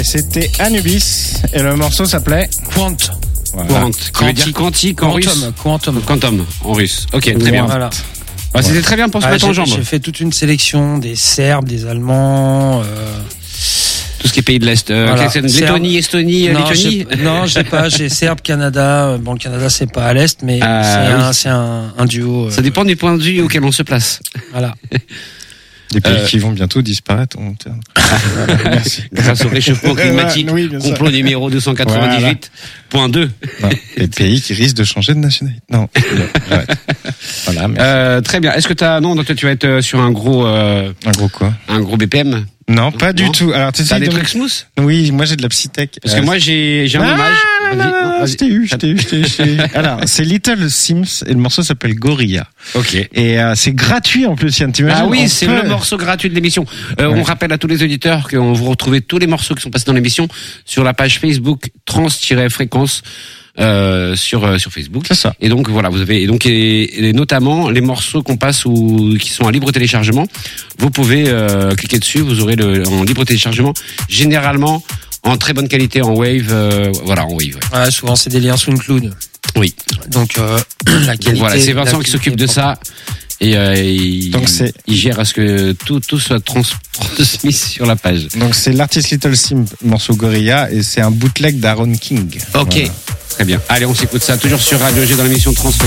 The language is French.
c'était Anubis et le morceau s'appelait Quant. Voilà. Quant, qui veut dire quantique en russe. Quantum en russe. Ok, très bien. Voilà. Ah, c'était très bien pour se mettre en jambe. J'ai fait toute une sélection des Serbes, des Allemands. Tout ce qui est pays de l'Est. Lettonie, Estonie, Lettonie. Non, j'ai pas. J'ai Serbe, Canada. Bon, le Canada, c'est pas à l'Est, mais c'est un duo. Ça dépend du point de vue auquel on se place. Voilà. Des pays qui vont bientôt disparaître. Merci. Grâce au réchauffement climatique, complot numéro 298.2. Des pays qui risquent de changer de nationalité. Non. Voilà. Très bien. Est-ce que toi, tu vas être sur un gros quoi? Un gros BPM? Non, pas du tout. Alors, t'as des trucs smooth? Oui, moi j'ai de la psytech. Parce que moi j'ai un hommage. Je t'ai eu. Alors, c'est Little Sims et le morceau s'appelle Gorilla. Ok. Et c'est gratuit en plus, Yann, t'imagines? Ah oui, c'est le morceau gratuit de l'émission. On rappelle à tous les auditeurs qu'on vous retrouvez tous les morceaux qui sont passés dans l'émission sur la page Facebook trans-fréquence. Sur Facebook. C'est ça. Et donc voilà, vous avez et notamment les morceaux qu'on passe ou qui sont en libre téléchargement. Vous pouvez cliquer dessus, vous aurez en libre téléchargement. Généralement en très bonne qualité en Wave, en Wave. Ouais, souvent c'est des liens SoundCloud. Oui. Donc la qualité. Donc voilà, c'est Vincent qui s'occupe de ça. Et il gère à ce que tout soit transmis sur la page. Donc c'est l'artiste Little Sim, morceau Gorilla, et c'est un bootleg d'Aaron King. Ok. Voilà. Très bien. Allez, on s'écoute ça toujours sur Radio G dans l'émission Transfréquence.